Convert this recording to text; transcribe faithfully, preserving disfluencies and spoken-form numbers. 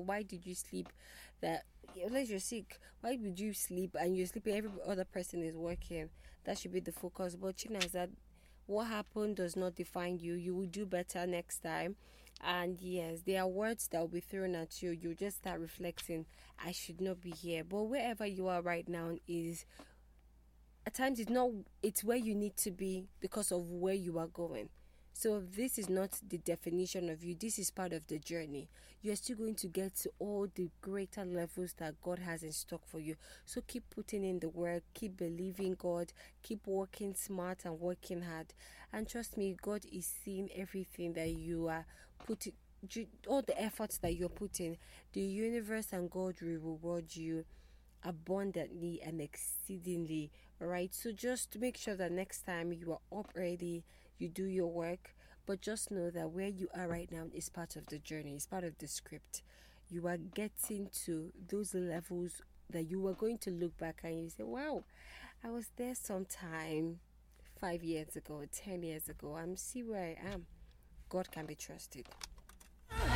example, why did you sleep? That unless you're sick, why would you sleep and you're sleeping? Every other person is working. That should be the focus. But China is that what happened does not define you. You will do better next time. And yes, there are words that will be thrown at you. You just start reflecting, I should not be here. But wherever you are right now is at times it's not it's where you need to be because of where you are going. So this is not the definition of you. This is part of the journey. You're still going to get to all the greater levels that God has in stock for you. So keep putting in the work, keep believing God, keep working smart and working hard. And trust me, God is seeing everything that you are putting, all the efforts that you're putting. The universe and God will reward you abundantly and exceedingly. Right, so just make sure that next time you are up ready, you do your work, but just know that where you are right now is part of the journey, it's part of the script. You are getting to those levels that you are going to look back and you say, wow, I was there sometime five years ago, ten years ago. I'm see where I am. God can be trusted.